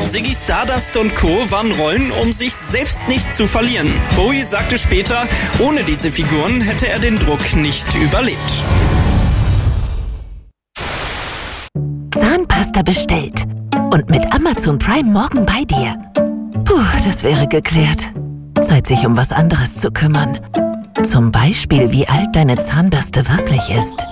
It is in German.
Ziggy Stardust und Co. waren Rollen, um sich selbst nicht zu verlieren. Bowie sagte später, ohne diese Figuren hätte er den Druck nicht überlebt. Zahnpasta bestellt und mit Amazon Prime morgen bei dir. Puh, das wäre geklärt. Zeit, sich um was anderes zu kümmern. Zum Beispiel, wie alt deine Zahnbürste wirklich ist.